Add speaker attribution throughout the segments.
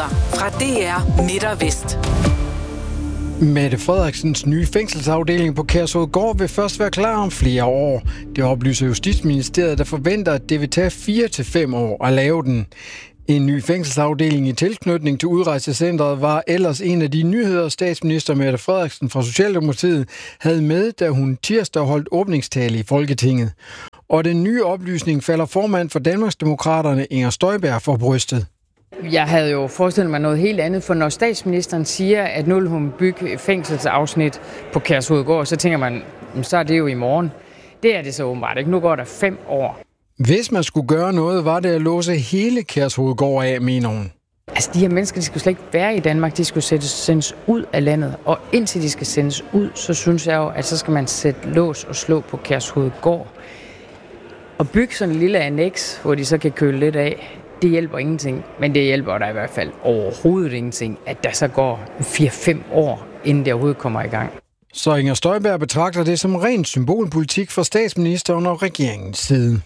Speaker 1: Nyheder fra DR Midt og Vest.
Speaker 2: Mette Frederiksens nye fængselsafdeling på Kærshovedgård vil først være klar om flere år. Det oplyser Justitsministeriet, der forventer, at det vil tage 4 til 5 år at lave den. En ny fængselsafdeling i tilknytning til udrejsecentret var ellers en af de nyheder, statsminister Mette Frederiksen fra Socialdemokratiet havde med, da hun tirsdag holdt åbningstale i Folketinget. Og den nye oplysning falder formand for Danmarksdemokraterne Inger Støjberg for brystet.
Speaker 3: Jeg havde jo forestillet mig noget helt andet, for når statsministeren siger, at nu vil hun bygge et fængselsafsnit på Kærshovedgård, så tænker man, så er det jo i morgen. Det er det så åbenbart ikke. Nu går der 5 år.
Speaker 2: Hvis man skulle gøre noget, var det at låse hele Kærshovedgård af, mener hun.
Speaker 3: Altså, de her mennesker, de skulle slet ikke være i Danmark. De skulle sendes ud af landet. Og indtil de skal sendes ud, så synes jeg jo, at så skal man sætte lås og slå på Kærshovedgård. Og bygge sådan en lille annex, hvor de så kan køle lidt af. Det hjælper ingenting, men det hjælper der i hvert fald overhovedet ingenting, at der så går 4-5 år, inden det overhovedet kommer i gang.
Speaker 2: Så Inger Støjberg betragter det som ren symbolpolitik fra statsministeren og regeringens side.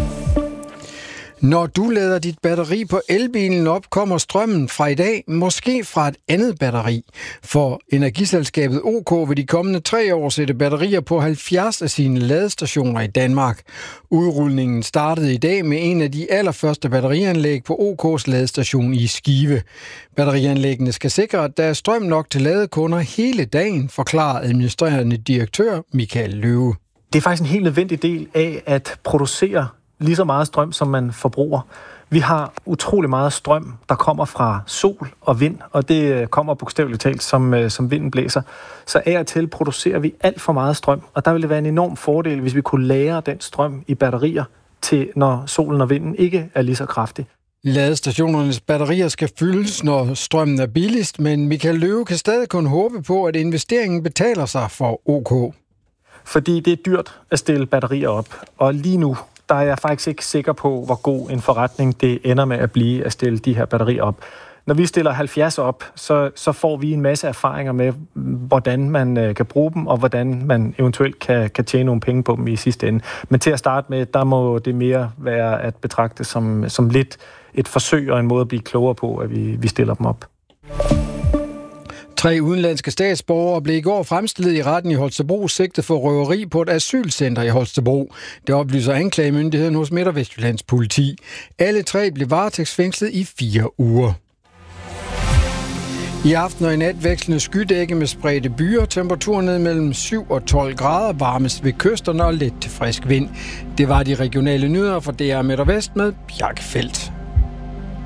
Speaker 2: Når du lader dit batteri på elbilen op, kommer strømmen fra i dag måske fra et andet batteri. For energiselskabet OK vil de kommende 3 år sætte batterier på 70 af sine ladestationer i Danmark. Udrulningen startede i dag med en af de allerførste batterianlæg på OK's ladestation i Skive. Batterianlæggene skal sikre, at der er strøm nok til ladekunder hele dagen, forklarer administrerende direktør Michael Løve.
Speaker 4: Det er faktisk en helt nødvendig del af at producere lige så meget strøm, som man forbruger. Vi har utrolig meget strøm, der kommer fra sol og vind, og det kommer bogstaveligt talt, som vinden blæser. Så af og til producerer vi alt for meget strøm, og der vil det være en enorm fordel, hvis vi kunne lagre den strøm i batterier, til når solen og vinden ikke er lige så kraftig.
Speaker 2: Ladestationernes batterier skal fyldes, når strømmen er billigst, men Michael Løve kan stadig kun håbe på, at investeringen betaler sig for OK.
Speaker 4: Fordi det er dyrt at stille batterier op, og lige nu der er jeg faktisk ikke sikker på, hvor god en forretning det ender med at blive at stille de her batterier op. Når vi stiller 70 op, så får vi en masse erfaringer med, hvordan man kan bruge dem, og hvordan man eventuelt kan tjene nogle penge på dem i sidste ende. Men til at starte med, der må det mere være at betragte som lidt et forsøg og en måde at blive klogere på, at vi stiller dem op.
Speaker 2: 3 udenlandske statsborgere blev i går fremstillet i retten i Holstebro sigtet for røveri på et asylcenter i Holstebro. Det oplyser anklagemyndigheden hos Midt- og Vestjyllands politi. Alle 3 blev varetægtsfængslet i 4 uger. I aften og i nat vekslende skydække med spredte byer, temperaturen ned mellem 7 og 12 grader, varmest ved kysterne og let til frisk vind. Det var de regionale nyheder fra DR Midt og Vest med Bjarke Feldt.